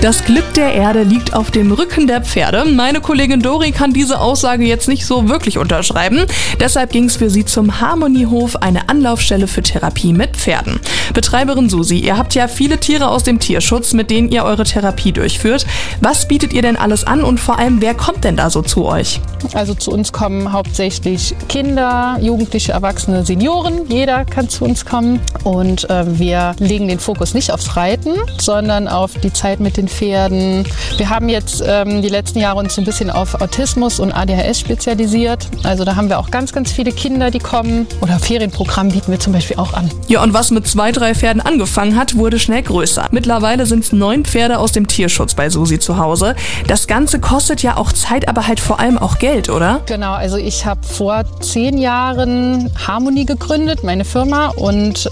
Das Glück der Erde liegt auf dem Rücken der Pferde. Meine Kollegin Dori kann diese Aussage jetzt nicht so wirklich unterschreiben. Deshalb ging es für sie zum Harmoniehof, eine Anlaufstelle für Therapie mit Pferden. Betreiberin Susi, ihr habt ja viele Tiere aus dem Tierschutz, mit denen ihr eure Therapie durchführt. Was bietet ihr denn alles an und vor allem, wer kommt denn da so zu euch? Also zu uns kommen hauptsächlich Kinder, Jugendliche, Erwachsene, Senioren. Jeder kann zu uns kommen. Und wir legen den Fokus nicht aufs Reiten, sondern auf die Zeit mit den Pferden. Wir haben jetzt die letzten Jahre uns ein bisschen auf Autismus und ADHS spezialisiert. Also da haben wir auch ganz, ganz viele Kinder, die kommen. Oder Ferienprogramm bieten wir zum Beispiel auch an. Ja, und was mit 2, 3 Pferden angefangen hat, wurde schnell größer. Mittlerweile sind es 9 Pferde aus dem Tierschutz bei Susi zu Hause. Das Ganze kostet ja auch Zeit, aber halt vor allem auch Geld, oder? Genau, also ich habe vor 10 Jahren Harmonie gegründet, meine Firma. Und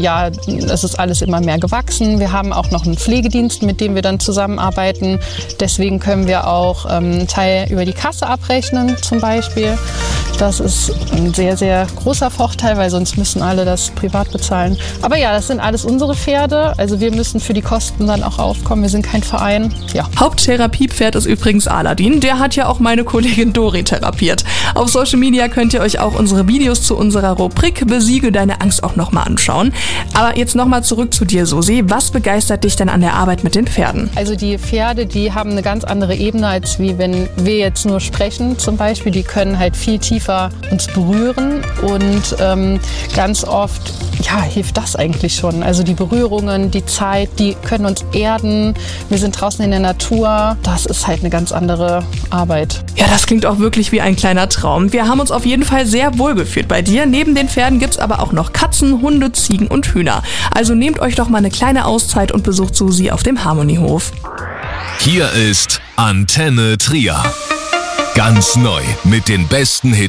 es ist alles immer mehr gewachsen. Wir haben auch noch einen Pflegedienst, mit dem wir dann zusammenarbeiten. Deswegen können wir auch einen Teil über die Kasse abrechnen zum Beispiel. Das ist ein sehr, sehr großer Vorteil, weil sonst müssen alle das privat bezahlen. Aber ja, das sind alles unsere Pferde. Also wir müssen für die Kosten dann auch aufkommen. Wir sind kein Verein. Ja. Haupttherapiepferd ist übrigens Aladin. Der hat ja auch meine Kollegin Dori therapiert. Auf Social Media könnt ihr euch auch unsere Videos zu unserer Rubrik Besiege deine Angst auch nochmal anschauen. Aber jetzt nochmal zurück zu dir, Susi. Was begeistert dich denn an der Arbeit mit den Pferden? Also die Pferde, die haben eine ganz andere Ebene, als wie wenn wir jetzt nur sprechen zum Beispiel. Die können halt viel tiefer uns berühren und ganz oft hilft das eigentlich schon. Also die Berührungen, die Zeit, die können uns erden. Wir sind draußen in der Natur. Das ist halt eine ganz andere Arbeit. Ja, das klingt auch wirklich wie ein kleiner Traum. Wir haben uns auf jeden Fall sehr wohl gefühlt bei dir. Neben den Pferden gibt es aber auch noch Katzen, Hunde, Ziegen und Hühner. Also nehmt euch doch mal eine kleine Auszeit und besucht Susi auf dem Harmoniehof. Hier ist Antenne Trier. Ganz neu mit den besten Hits